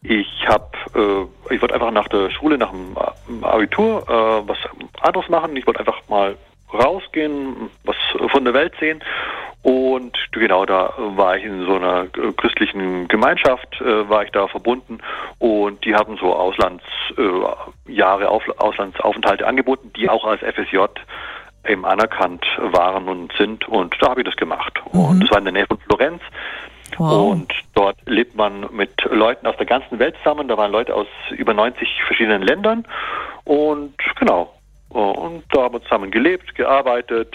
Ich wollte einfach nach der Schule, nach dem Abitur was anderes machen. Ich wollte einfach mal rausgehen, was von der Welt sehen. Und genau, da war ich in so einer christlichen Gemeinschaft, war ich da verbunden. Und die haben so Auslandsaufenthalte angeboten, die auch als FSJ eben anerkannt waren und sind. Und da habe ich das gemacht. Und das war in der Nähe von Florenz. Wow. Und dort lebt man mit Leuten aus der ganzen Welt zusammen. Da waren Leute aus über 90 verschiedenen Ländern. Und genau. Und da haben wir zusammen gelebt, gearbeitet,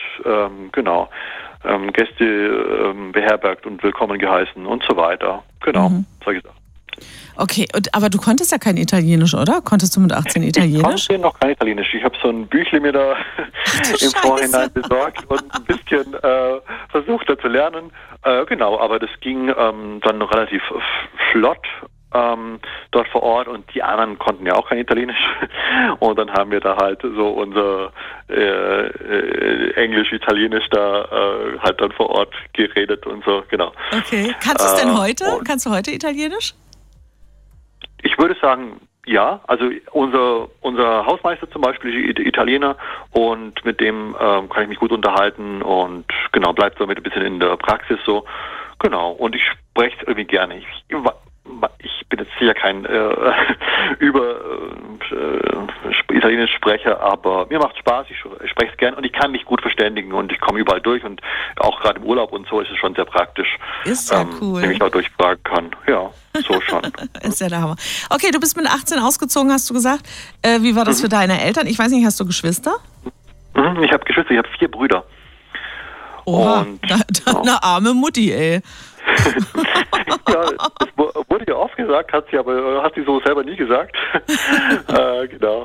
Gäste beherbergt und willkommen geheißen und so weiter. Genau, solche Sachen. Okay, aber du konntest ja kein Italienisch, oder? Konntest du mit 18 Italienisch? Ich konnte noch kein Italienisch. Ich habe so ein Büchle mir da im Vorhinein besorgt und ein bisschen versucht da zu lernen. Genau, aber das ging dann noch relativ flott. Dort vor Ort, und die anderen konnten ja auch kein Italienisch, und dann haben wir da halt so unser Englisch, Italienisch da halt dann vor Ort geredet und so, genau. Okay, kannst du es denn heute? Kannst du heute Italienisch? Ich würde sagen, ja, also unser Hausmeister zum Beispiel ist Italiener, und mit dem kann ich mich gut unterhalten, und genau, bleibt damit ein bisschen in der Praxis so, genau, und ich spreche es irgendwie gerne. Ich bin jetzt sicher kein Italienisch-Sprecher, aber mir macht Spaß, ich spreche es gern und ich kann mich gut verständigen und ich komme überall durch, und auch gerade im Urlaub und so ist es schon sehr praktisch. Ist ja cool. Wenn ich auch durchfragen kann. Ja, so schon. Ist ja der Hammer. Okay, du bist mit 18 ausgezogen, hast du gesagt. Wie war das für deine Eltern? Ich weiß nicht, hast du Geschwister? Ich habe Geschwister, ich habe 4 Brüder. Oha, eine arme Mutti, ey. Ja, das wurde ja oft gesagt, hat sie so selber nie gesagt. Genau.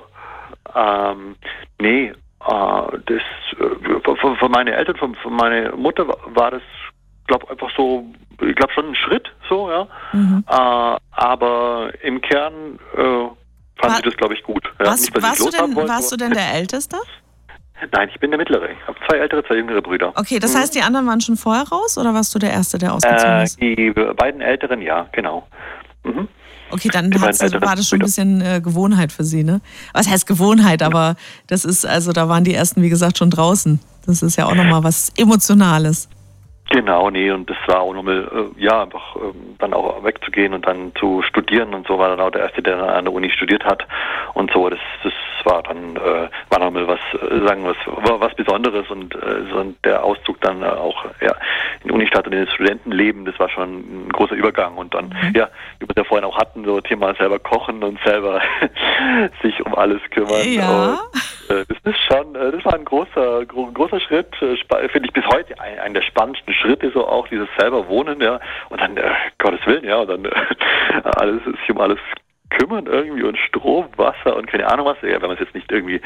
Das von meinen Eltern, von meiner Mutter war das, einfach so, ich glaube schon ein Schritt, so, ja. Aber im Kern fand sie das, glaube ich, gut. Ja, warst du denn der Älteste? Nein, ich bin der Mittlere. Ich habe 2 ältere, 2 jüngere Brüder. Okay, das heißt, die anderen waren schon vorher raus, oder warst du der Erste, der ausgezogen ist? Die beiden Älteren, ja, genau. Okay, dann war das schon ein bisschen Gewohnheit für sie, ne? Was heißt Gewohnheit, aber das ist, also da waren die Ersten, wie gesagt, schon draußen. Das ist ja auch nochmal was Emotionales. Genau, nee, und das war auch nochmal, einfach dann auch wegzugehen und dann zu studieren, und so war dann auch der Erste, der an der Uni studiert hat und so, das war dann, war nochmal was Besonderes, und so der Auszug dann auch in die Unistadt und in das Studentenleben, das war schon ein großer Übergang, und dann, wie wir es ja vorhin auch hatten, so Thema selber kochen und selber sich um alles kümmern. Ja. Und, das ist schon, das war ein großer Schritt, finde ich bis heute einer der spannendsten Schritte, so auch dieses selber Wohnen, ja, und dann, Gottes Willen, ja, und dann sich um alles kümmern irgendwie, und Strom, Wasser und keine Ahnung was, ja, wenn es jetzt nicht irgendwie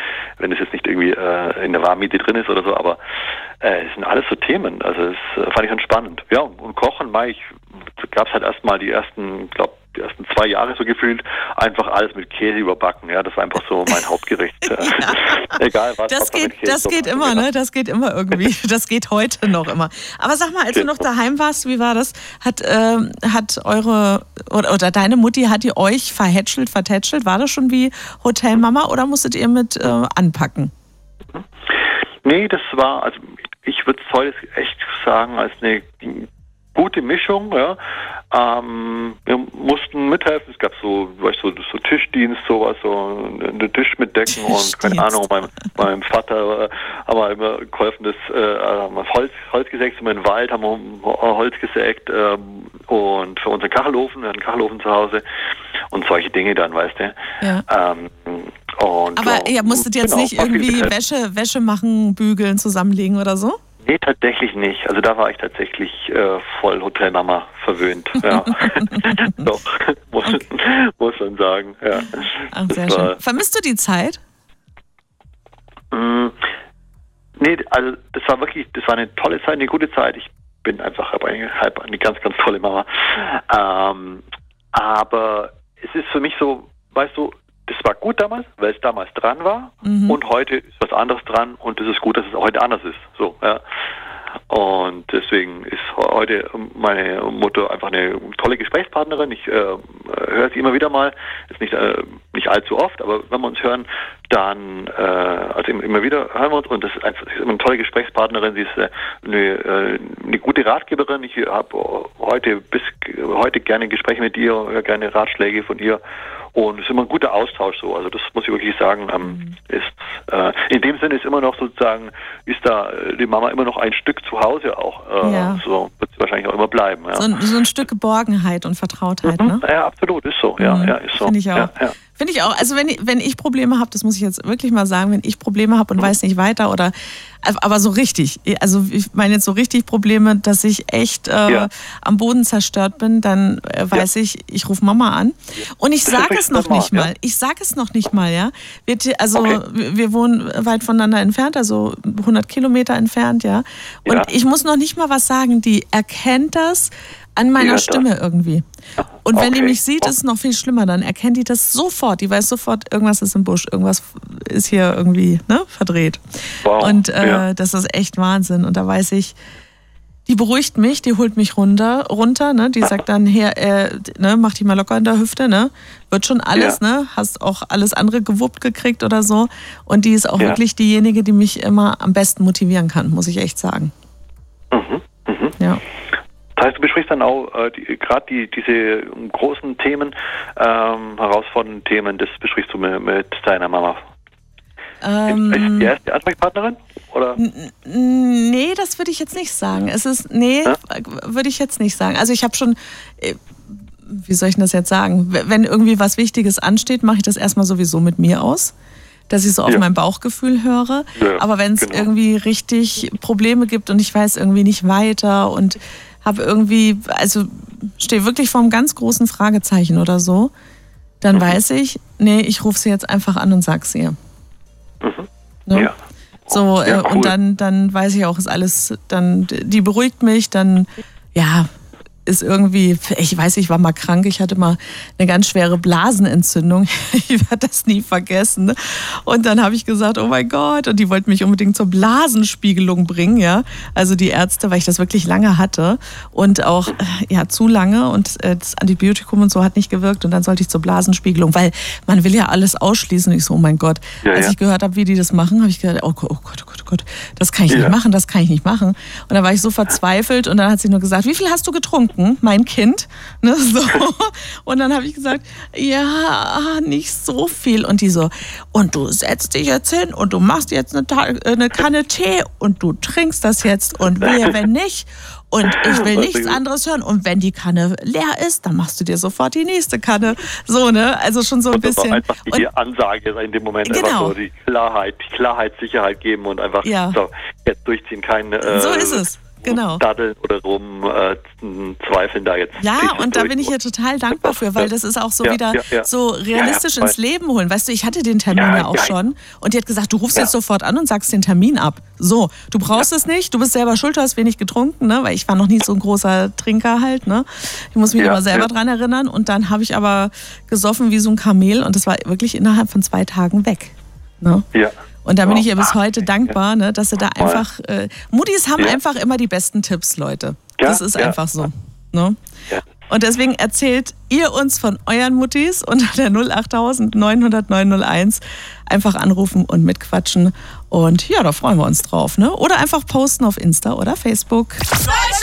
in der Warmmiete drin ist oder so, aber es sind alles so Themen, also das fand ich schon spannend. Ja, und Kochen, gab es halt erstmal die ersten 2 Jahre so gefühlt, einfach alles mit Käse überbacken, ja, das war einfach so mein Hauptgericht. Egal was. Das geht immer, ne? Das geht immer irgendwie. Das geht heute noch immer. Aber sag mal, als du noch daheim warst, wie war das? Hat eure oder deine Mutti, hat die euch vertätschelt? War das schon wie Hotelmama, oder musstet ihr mit anpacken? Nee, das war, also ich würde es heute echt sagen, als eine gute Mischung, ja. Wir mussten mithelfen, es gab so Tischdienst, sowas, so einen Tisch mitdecken und keine Ahnung, meinem Vater haben wir immer geholfen, Holz gesägt, sind wir im Wald, haben wir Holz gesägt, und für unseren Kachelofen, wir hatten einen Kachelofen zu Hause und solche Dinge dann, weißt du. Ja. Aber ihr musstet jetzt nicht irgendwie Wäsche machen, bügeln, zusammenlegen oder so? Nee, tatsächlich nicht. Also da war ich tatsächlich voll Hotelmama verwöhnt. Ja. Doch, muss man sagen. Ja. Ach, sehr schön. Vermisst du die Zeit? Nee, also das war eine tolle Zeit, eine gute Zeit. Ich bin einfach eine ganz, ganz tolle Mama. Aber es ist für mich so, weißt du, das war gut damals, weil es damals dran war, und heute ist was anderes dran, und es ist gut, dass es heute anders ist. So, ja. Und deswegen ist heute meine Mutter einfach eine tolle Gesprächspartnerin. Ich höre sie immer wieder mal, ist nicht allzu oft, aber wenn wir uns hören, dann, also immer wieder hören wir uns und sie ist immer eine tolle Gesprächspartnerin, sie ist eine gute Ratgeberin. Ich habe heute gerne Gespräche mit ihr, höre gerne Ratschläge von ihr und es ist immer ein guter Austausch so. Also das muss ich wirklich sagen, in dem Sinne ist immer noch sozusagen, ist da die Mama immer noch ein Stück zu Hause auch. So wird sie wahrscheinlich auch immer bleiben. Ja. So ein Stück Geborgenheit und Vertrautheit, ne? Ja, absolut, ist so. Ja, ist so. Finde ich auch. Ja. Finde ich auch. Also wenn ich Probleme habe, das muss ich jetzt wirklich mal sagen, wenn ich Probleme habe und weiß nicht weiter oder aber so richtig, also ich meine jetzt so richtig Probleme, dass ich echt am Boden zerstört bin, dann weiß ich rufe Mama an und ich sage es noch nicht mal. Ich sage es noch nicht mal, ja. Wir wohnen weit voneinander entfernt, also 100 Kilometer entfernt, ja. Und ich muss noch nicht mal was sagen, die erkennt das an meiner Stimme irgendwie. Und wenn die mich sieht, ist es noch viel schlimmer. Dann erkennt die das sofort. Die weiß sofort, irgendwas ist im Busch, irgendwas ist hier irgendwie verdreht. Wow. Und das ist echt Wahnsinn. Und da weiß ich, die beruhigt mich, die holt mich runter, ne? Die sagt dann, mach dich mal locker in der Hüfte, ne? Wird schon alles, ne? Hast auch alles andere gewuppt gekriegt oder so. Und die ist auch wirklich diejenige, die mich immer am besten motivieren kann, muss ich echt sagen. Ja. Das heißt, du besprichst dann auch gerade diese großen Themen, herausfordernden Themen, das besprichst du mit deiner Mama. Ist die erste Ansprechpartnerin? Oder? Nee, das würde ich jetzt nicht sagen. Würde ich jetzt nicht sagen. Also ich habe schon, wie soll ich das jetzt sagen? Wenn irgendwie was Wichtiges ansteht, mache ich das erstmal sowieso mit mir aus, dass ich so auf mein Bauchgefühl höre. Ja, aber wenn es irgendwie richtig Probleme gibt und ich weiß irgendwie nicht weiter und habe irgendwie, also stehe wirklich vor einem ganz großen Fragezeichen oder so, dann weiß ich, ich rufe sie jetzt einfach an und sag's ihr. Ne? Ja. So, cool. Und dann weiß ich auch, ist alles, dann, die beruhigt mich, dann, ist irgendwie, ich weiß, ich war mal krank, ich hatte mal eine ganz schwere Blasenentzündung, ich werde das nie vergessen. Und dann habe ich gesagt, oh mein Gott, und die wollten mich unbedingt zur Blasenspiegelung bringen, ja, also die Ärzte, weil ich das wirklich lange hatte und auch, zu lange und das Antibiotikum und so hat nicht gewirkt und dann sollte ich zur Blasenspiegelung, weil man will ja alles ausschließen. Ich so, oh mein Gott, als ich gehört habe, wie die das machen, habe ich gedacht, oh Gott, das kann ich nicht machen, Und dann war ich so verzweifelt und dann hat sie nur gesagt, wie viel hast du getrunken? Mein Kind, ne, so. Und dann habe ich gesagt, nicht so viel. Und die so, und du setzt dich jetzt hin und du machst jetzt eine Kanne Tee und du trinkst das jetzt und wehe, wenn nicht. Und ich will nichts anderes hören. Und wenn die Kanne leer ist, dann machst du dir sofort die nächste Kanne. So, ne? Also schon so ein bisschen. Das war einfach die Ansage in dem Moment. Genau. Einfach so die Klarheit, Sicherheit geben und einfach so, jetzt durchziehen. So ist es. Genau. Daddeln oder zweifeln da jetzt. Ja, und da bin ich ja total dankbar für, weil das ist auch so so realistisch ins Leben holen. Weißt du, ich hatte den Termin ja auch schon und die hat gesagt, du rufst jetzt sofort an und sagst den Termin ab. So, du brauchst es nicht, du bist selber schuld, du hast wenig getrunken, ne? Weil ich war noch nie so ein großer Trinker halt, ne? Ich muss mich immer selber dran erinnern und dann habe ich aber gesoffen wie so ein Kamel und das war wirklich innerhalb von 2 Tagen weg. Ne? Ja. Und da bin ich ihr bis heute dankbar, ne, dass sie da einfach, Muttis haben einfach immer die besten Tipps, Leute. Das ist einfach so. Ne? Ja. Und deswegen erzählt ihr uns von euren Muttis unter der 08000 900 901. Einfach anrufen und mitquatschen. Und da freuen wir uns drauf. Ne? Oder einfach posten auf Insta oder Facebook.